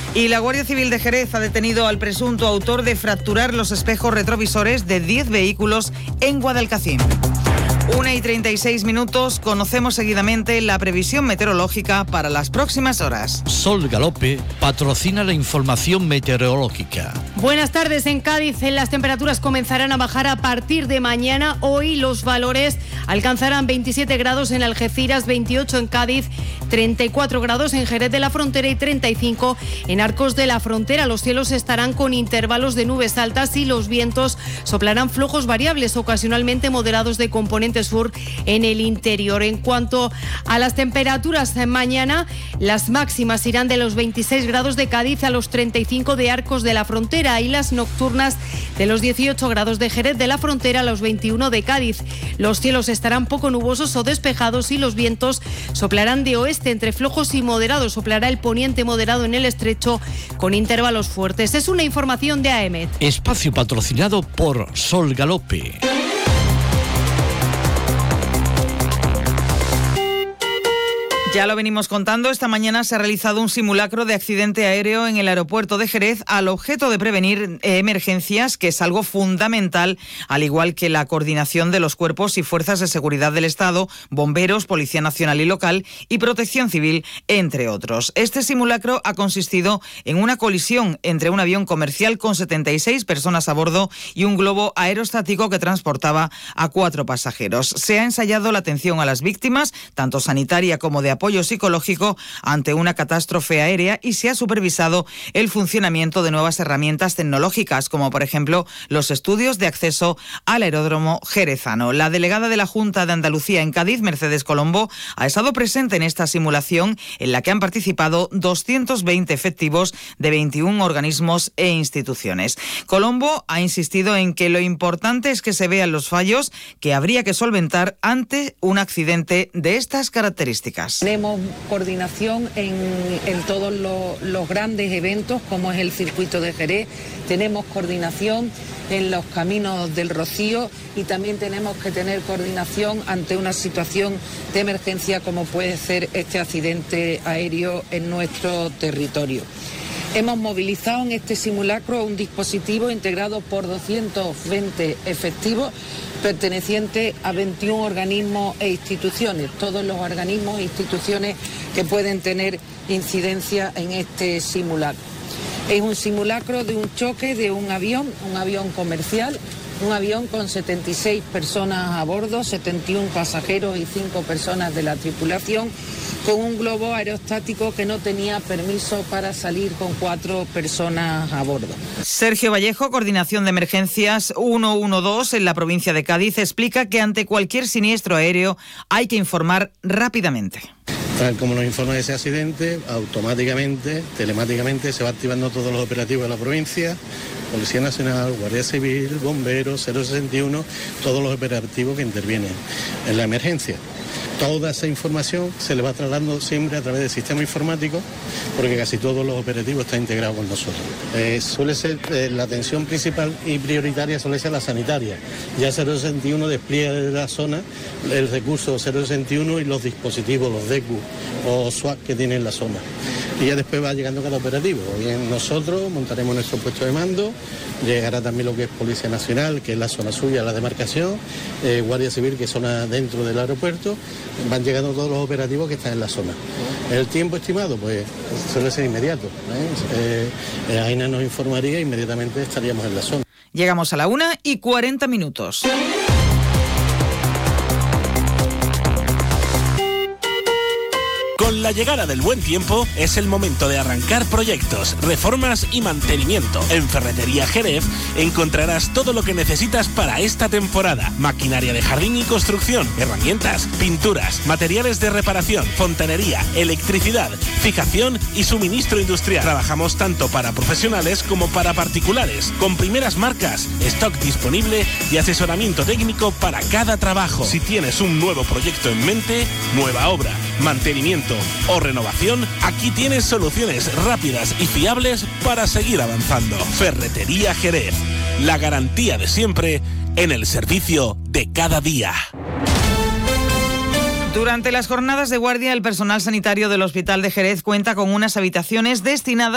Y la Guardia Civil de Jerez ha detenido al presunto autor de fracturar los espejos retrovisores de 10 vehículos en Guadalcacín. 1:36, conocemos seguidamente la previsión meteorológica para las próximas horas. Sol Galope patrocina la información meteorológica. Buenas tardes. En Cádiz las temperaturas comenzarán a bajar a partir de mañana. Hoy los valores alcanzarán 27 grados en Algeciras, 28 en Cádiz, 34 grados en Jerez de la Frontera y 35 en Arcos de la Frontera. Los cielos estarán con intervalos de nubes altas y los vientos soplarán flojos variables, ocasionalmente moderados de componente sur en el interior. En cuanto a las temperaturas mañana, las máximas irán de los 26 grados de Cádiz a los 35 de Arcos de la Frontera y las nocturnas de los 18 grados de Jerez de la Frontera a los 21 de Cádiz. Los cielos estarán poco nubosos o despejados y los vientos soplarán de oeste entre flojos y moderados. Soplará el poniente moderado en el estrecho con intervalos fuertes. Es una información de AEMET. Espacio patrocinado por Sol Galope. Ya lo venimos contando, esta mañana se ha realizado un simulacro de accidente aéreo en el aeropuerto de Jerez al objeto de prevenir emergencias, que es algo fundamental, al igual que la coordinación de los cuerpos y fuerzas de seguridad del Estado, bomberos, Policía Nacional y Local y Protección Civil, entre otros. Este simulacro ha consistido en una colisión entre un avión comercial con 76 personas a bordo y un globo aerostático que transportaba a 4 pasajeros. Se ha ensayado la atención a las víctimas, tanto sanitaria como de apoyo psicológico ante una catástrofe aérea, y se ha supervisado el funcionamiento de nuevas herramientas tecnológicas, como por ejemplo los estudios de acceso al aeródromo jerezano. La delegada de la Junta de Andalucía en Cádiz, Mercedes Colombo, ha estado presente en esta simulación en la que han participado 220 efectivos de 21 organismos e instituciones. Colombo ha insistido en que lo importante es que se vean los fallos que habría que solventar ante un accidente de estas características. Tenemos coordinación en todos los grandes eventos, como es el circuito de Jerez, tenemos coordinación en los caminos del Rocío y también tenemos que tener coordinación ante una situación de emergencia como puede ser este accidente aéreo en nuestro territorio. Hemos movilizado en este simulacro un dispositivo integrado por 220 efectivos pertenecientes a 21 organismos e instituciones, todos los organismos e instituciones que pueden tener incidencia en este simulacro. Es un simulacro de un choque de un avión comercial, un avión con 76 personas a bordo, 71 pasajeros y 5 personas de la tripulación, con un globo aerostático que no tenía permiso para salir con 4 personas a bordo. Sergio Vallejo, Coordinación de Emergencias 112 en la provincia de Cádiz, explica que ante cualquier siniestro aéreo hay que informar rápidamente. Tal como nos informa de ese accidente, automáticamente, telemáticamente, se va activando todos los operativos de la provincia, Policía Nacional, Guardia Civil, Bomberos, 061, todos los operativos que intervienen en la emergencia. Toda esa información se le va trasladando siempre a través del sistema informático, porque casi todos los operativos están integrados con nosotros. Suele ser la atención principal y prioritaria, suele ser la sanitaria. Ya 061 despliega desde la zona el recurso 061 y los dispositivos, los DECU o SWAT que tiene en la zona. Y ya después va llegando cada operativo. Bien, nosotros montaremos nuestro puesto de mando, llegará también lo que es Policía Nacional, que es la zona suya, la demarcación, Guardia Civil, que es zona dentro del aeropuerto, van llegando todos los operativos que están en la zona. El tiempo estimado, pues suele ser inmediato. AENA nos informaría e inmediatamente estaríamos en la zona. Llegamos a la 1:40. Con la llegada del buen tiempo es el momento de arrancar proyectos, reformas y mantenimiento. En Ferretería Jerez encontrarás todo lo que necesitas para esta temporada. Maquinaria de jardín y construcción, herramientas, pinturas, materiales de reparación, fontanería, electricidad, fijación y suministro industrial. Trabajamos tanto para profesionales como para particulares, con primeras marcas, stock disponible y asesoramiento técnico para cada trabajo. Si tienes un nuevo proyecto en mente, nueva obra, mantenimiento o renovación, aquí tienes soluciones rápidas y fiables para seguir avanzando. Ferretería Jerez, la garantía de siempre en el servicio de cada día. Durante las jornadas de guardia, el personal sanitario del Hospital de Jerez cuenta con unas habitaciones destinadas